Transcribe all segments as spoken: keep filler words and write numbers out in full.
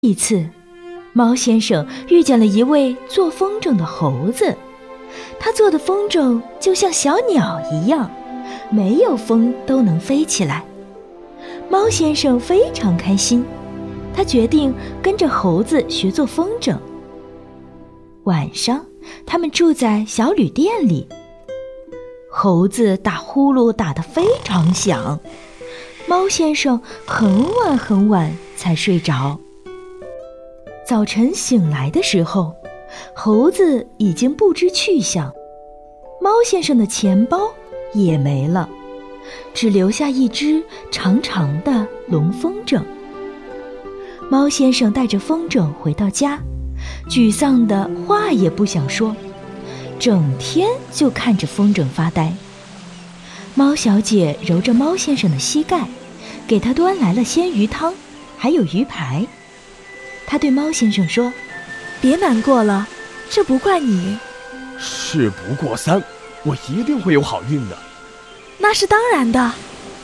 一次，猫先生遇见了一位做风筝的猴子，他做的风筝就像小鸟一样，没有风都能飞起来。猫先生非常开心，他决定跟着猴子学做风筝。晚上，他们住在小旅店里，猴子打呼噜打得非常响，猫先生很晚很晚才睡着。早晨醒来的时候，猴子已经不知去向，猫先生的钱包也没了，只留下一只长长的龙风筝。猫先生带着风筝回到家，沮丧的话也不想说，整天就看着风筝发呆。猫小姐揉着猫先生的膝盖，给他端来了鲜鱼汤，还有鱼排。他对猫先生说：“ 别难过了，这不怪你。 事不过三，我一定会有好运的。” 那是当然的。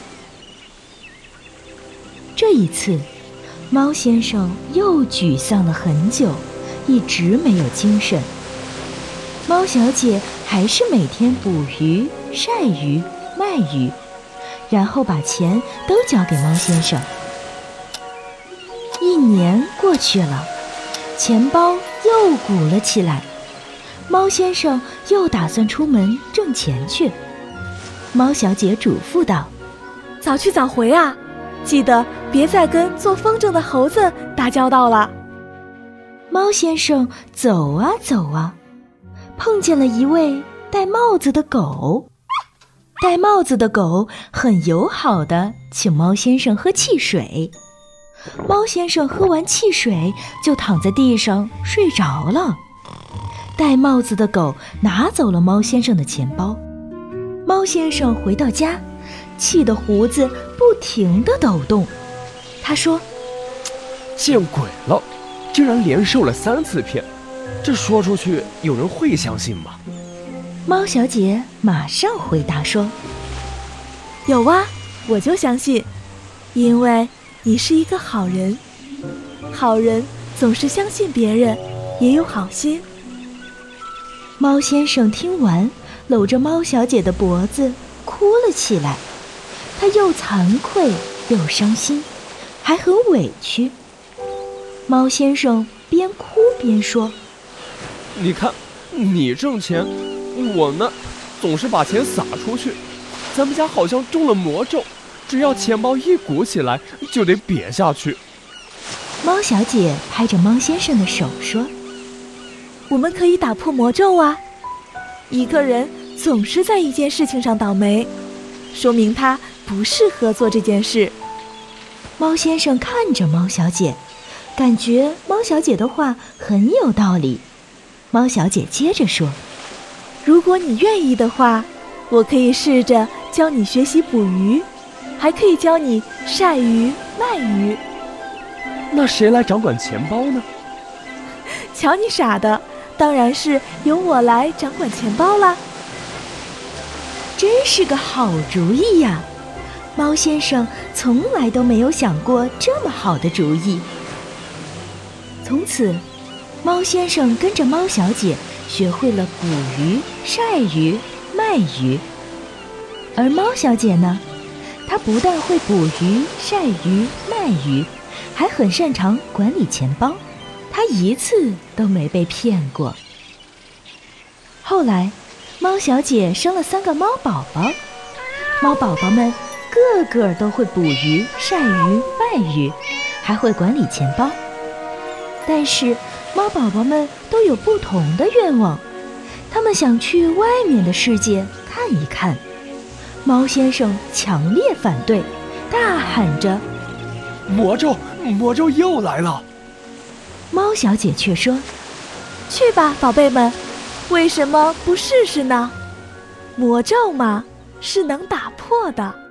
这一次，猫先生又沮丧了很久，一直没有精神。猫小姐还是每天捕鱼、晒鱼、卖鱼，然后把钱都交给猫先生。一年过去了，钱包又鼓了起来，猫先生又打算出门挣钱去。猫小姐嘱咐道：“ 早去早回啊，记得别再跟做风筝的猴子打交道了。” 猫先生走啊走啊，碰见了一位戴帽子的狗。戴帽子的狗很友好地请猫先生喝汽水。猫先生喝完汽水就躺在地上睡着了。戴帽子的狗拿走了猫先生的钱包。猫先生回到家，气得胡子不停地抖动。他说：“ 见鬼了，竟然连受了三次骗，这说出去有人会相信吗？” 猫小姐马上回答说：“ 有啊，我就相信，因为你是一个好人，好人总是相信别人也有好心。” 猫先生听完，搂着猫小姐的脖子哭了起来，他又惭愧又伤心，还很委屈。猫先生边哭边说：“ 你看，你挣钱，我呢，总是把钱撒出去，咱们家好像中了魔咒，只要钱包一鼓起来，就得瘪下去。” 猫小姐拍着猫先生的手说：“ 我们可以打破魔咒啊！一个人总是在一件事情上倒霉，说明他不适合做这件事。” 猫先生看着猫小姐，感觉猫小姐的话很有道理。猫小姐接着说：“ 如果你愿意的话，我可以试着教你学习捕鱼，还可以教你晒鱼、卖鱼。” 那谁来掌管钱包呢？ 瞧你傻的，当然是由我来掌管钱包啦。 真是个好主意呀！猫先生从来都没有想过这么好的主意。从此，猫先生跟着猫小姐学会了捕鱼、晒鱼、卖鱼。而猫小姐呢，她不但会捕鱼、晒鱼、卖鱼，还很擅长管理钱包，她一次都没被骗过。后来，猫小姐生了三个猫宝宝，猫宝宝们个个都会捕鱼、晒鱼、卖鱼，还会管理钱包。但是，猫宝宝们都有不同的愿望，他们想去外面的世界看一看。猫先生强烈反对，大喊着：“ 魔咒，魔咒又来了！” 猫小姐却说：“ 去吧，宝贝们，为什么不试试呢？魔咒嘛，是能打破的。”